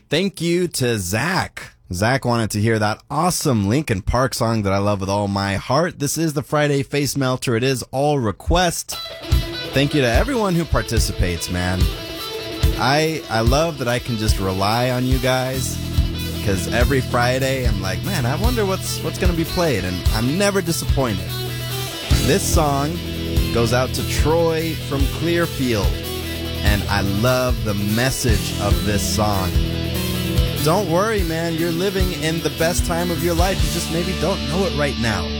Thank you to Zach. Zach wanted to hear that awesome Linkin Park song that I love with all my heart. This is the Friday Face Melter. It is all request. Thank you to everyone who participates, man. I love that I can just rely on you guys, because every Friday I'm like, man, I wonder what's going to be played, and I'm never disappointed. This song goes out to Troy from Clearfield, and I love the message of this song. Don't worry, man, you're living in the best time of your life. You just maybe don't know it right now.